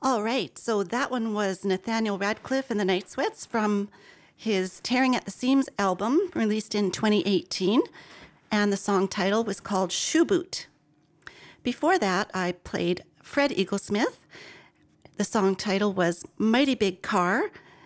All right, so that one was Nathaniel Radcliffe and the Night Sweats from his Tearing at the Seams album, released in 2018, and the song title was called Shoe Boot. Before that, I played Fred Eaglesmith. The song title was Mighty Big Car